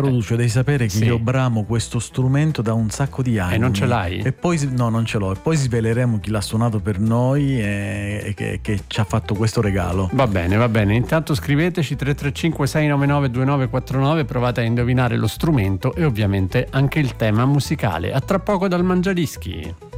Caro Lucio, devi sapere che io bramo questo strumento da un sacco di anni. E non ce l'hai? E poi no, non ce l'ho. E poi sveleremo chi l'ha suonato per noi e che ci ha fatto questo regalo. Va bene. Intanto scriveteci 335 699 2949, provate a indovinare lo strumento e ovviamente anche il tema musicale. A tra poco dal Mangiadischi.